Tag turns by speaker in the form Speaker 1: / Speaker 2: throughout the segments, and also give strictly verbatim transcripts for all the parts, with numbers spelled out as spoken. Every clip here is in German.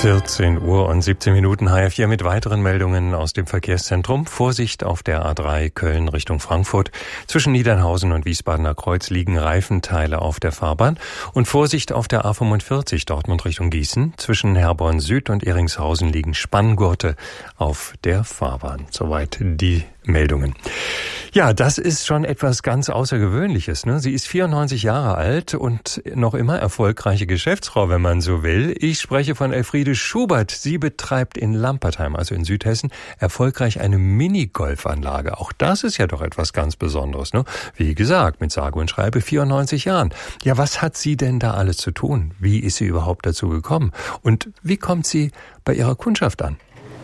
Speaker 1: vierzehn Uhr und siebzehn Minuten H F vier mit weiteren Meldungen aus dem Verkehrszentrum. Vorsicht auf der A drei Köln Richtung Frankfurt. Zwischen Niedernhausen und Wiesbadener Kreuz liegen Reifenteile auf der Fahrbahn. Und Vorsicht auf der A fünfundvierzig Dortmund Richtung Gießen. Zwischen Herborn Süd und Eringshausen liegen Spanngurte auf der Fahrbahn. Soweit die Meldungen. Ja, das ist schon etwas ganz Außergewöhnliches, ne? Sie ist vierundneunzig Jahre alt und noch immer erfolgreiche Geschäftsfrau, wenn man so will. Ich spreche von Elfriede Schubert. Sie betreibt in Lampertheim, also in Südhessen, erfolgreich eine Minigolfanlage. Auch das ist ja doch etwas ganz Besonderes, ne? Wie gesagt, mit sage und schreibe vierundneunzig Jahren. Ja, was hat sie denn da alles zu tun? Wie ist sie überhaupt dazu gekommen? Und wie kommt sie bei ihrer Kundschaft an?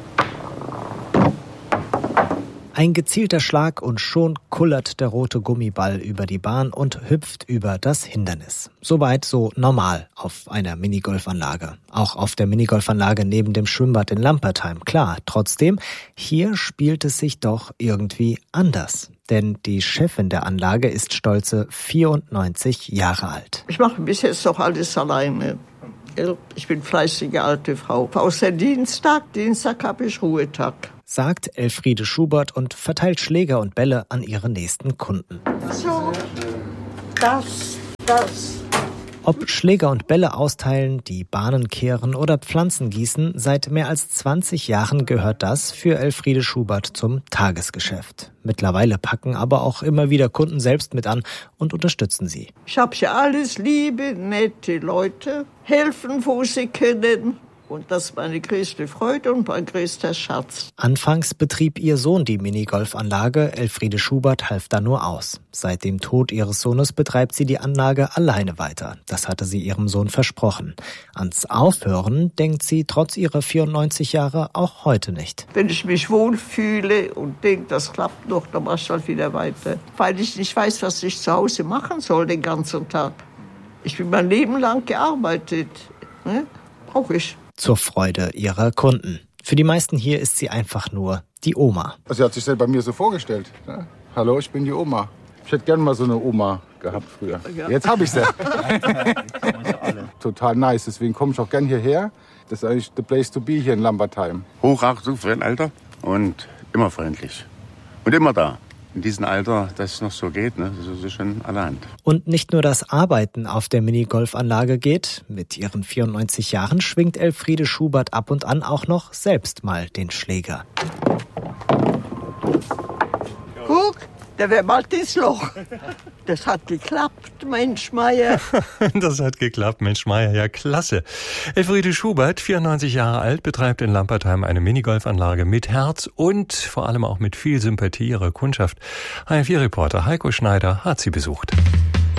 Speaker 2: Ein gezielter Schlag und schon kullert der rote Gummiball über die Bahn und hüpft über das Hindernis. Soweit so normal auf einer Minigolfanlage. Auch auf der Minigolfanlage neben dem Schwimmbad in Lampertheim, klar. Trotzdem, hier spielt es sich doch irgendwie anders. Denn die Chefin der Anlage ist stolze vierundneunzig Jahre alt.
Speaker 3: Ich mache bis jetzt doch alles alleine. Ich bin fleißige alte Frau. Außer Dienstag, Dienstag habe ich Ruhetag.
Speaker 2: Sagt Elfriede Schubert und verteilt Schläger und Bälle an ihre nächsten Kunden.
Speaker 3: So, das, das.
Speaker 2: Ob Schläger und Bälle austeilen, die Bahnen kehren oder Pflanzen gießen, seit mehr als zwanzig Jahren gehört das für Elfriede Schubert zum Tagesgeschäft. Mittlerweile packen aber auch immer wieder Kunden selbst mit an und unterstützen sie.
Speaker 3: Ich habe ja alles liebe, nette Leute, helfen, wo sie können. Und das ist meine größte Freude und mein größter Schatz.
Speaker 2: Anfangs betrieb ihr Sohn die Minigolfanlage. Elfriede Schubert half da nur aus. Seit dem Tod ihres Sohnes betreibt sie die Anlage alleine weiter. Das hatte sie ihrem Sohn versprochen. Ans Aufhören denkt sie trotz ihrer vierundneunzig Jahre auch heute nicht.
Speaker 3: Wenn ich mich wohlfühle und denke, das klappt noch, dann mache ich halt wieder weiter. Weil ich nicht weiß, was ich zu Hause machen soll den ganzen Tag. Ich bin mein Leben lang gearbeitet. Ne? Brauche ich.
Speaker 2: Zur Freude ihrer Kunden. Für die meisten hier ist sie einfach nur die Oma.
Speaker 4: Also sie hat sich selber bei mir so vorgestellt. Ne? Hallo, ich bin die Oma. Ich hätte gerne mal so eine Oma gehabt früher. Ja. Jetzt habe ich sie. Total nice, deswegen komme ich auch gern hierher. Das ist eigentlich the place to be hier in Lampertheim.
Speaker 5: Hochachtung für ein Alter und immer freundlich. Und immer da. In diesem Alter, dass es noch so geht, ne, das ist schon allerhand.
Speaker 2: Und nicht nur das Arbeiten auf der Minigolfanlage geht. Mit ihren vierundneunzig Jahren schwingt Elfriede Schubert ab und an auch noch selbst mal den Schläger.
Speaker 3: Guck, der wäre bald ins Loch. Das hat geklappt, Mensch Meier.
Speaker 1: Das hat geklappt, Mensch Meier, ja klasse. Elfriede Schubert, vierundneunzig Jahre alt, betreibt in Lampertheim eine Minigolfanlage mit Herz und vor allem auch mit viel Sympathie ihrer Kundschaft. H F vier Reporter Heiko Schneider hat sie besucht.